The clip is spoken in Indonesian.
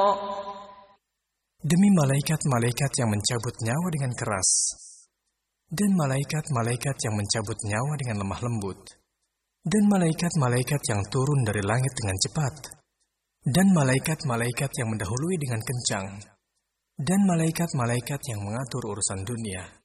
Demi malaikat-malaikat yang mencabut nyawa dengan keras, dan malaikat-malaikat yang mencabut nyawa dengan lemah lembut, dan malaikat-malaikat yang turun dari langit dengan cepat, dan malaikat-malaikat yang mendahului dengan kencang, dan malaikat-malaikat yang mengatur urusan dunia.